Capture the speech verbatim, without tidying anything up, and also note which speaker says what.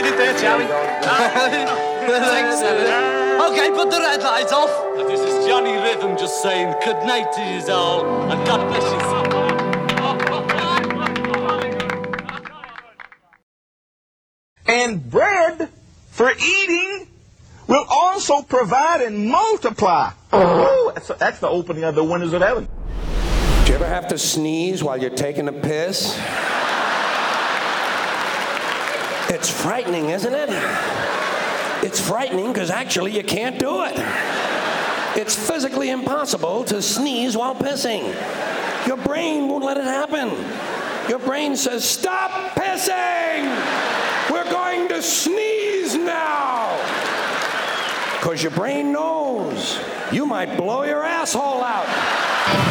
Speaker 1: bit there, shall we?
Speaker 2: Thanks, Senator. Okay, put the red light off.
Speaker 3: This is Johnny Rhythm just saying good night to you all, and God bless you.
Speaker 4: And bread for eating will also provide and multiply. Oh, that's, that's the opening of the windows of heaven.
Speaker 5: Do you ever have to sneeze while you're taking a piss? It's frightening, isn't it? It's frightening because actually you can't do it. It's physically impossible to sneeze while pissing. Your brain won't let it happen. Your brain says, stop pissing! We're going to sneeze now! Because your brain knows you might blow your asshole out.